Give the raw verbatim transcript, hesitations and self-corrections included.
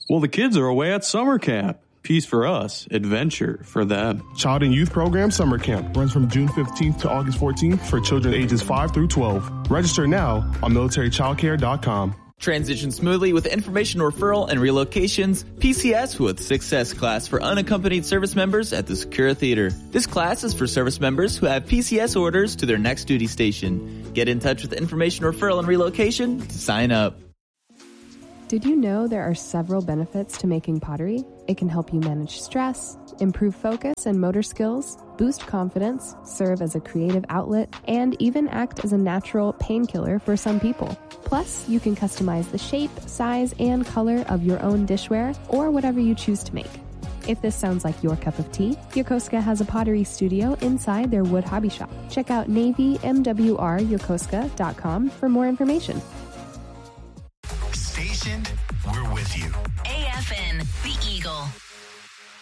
Well, the kids are away at summer camp. Peace for us, adventure for them. Child and Youth Program Summer Camp runs from June fifteenth to August fourteenth for children ages five through twelve. Register now on military child care dot com. Transition smoothly with information referral and relocations. P C S with Success class for unaccompanied service members at the Secura Theater. This class is for service members who have P C S orders to their next duty station. Get in touch with information referral and relocation to sign up. Did you know there are several benefits to making pottery? It can help you manage stress, improve focus and motor skills, boost confidence, serve as a creative outlet, and even act as a natural painkiller for some people. Plus, you can customize the shape, size, and color of your own dishware or whatever you choose to make. If this sounds like your cup of tea, Yokosuka has a pottery studio inside their wood hobby shop. Check out navy m w r yokosuka dot com for more information. Stationed, we're with you. A F N, The Eagle.